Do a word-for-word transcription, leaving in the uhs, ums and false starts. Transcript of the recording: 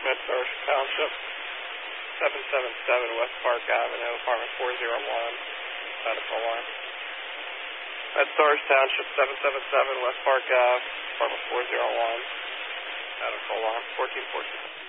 Metzler Township, seven seven seven West Park Avenue, apartment four oh one, medical alarm. Metzler Township, seven seven seven West Park Avenue, apartment four oh one, medical alarm, fourteen fourteen.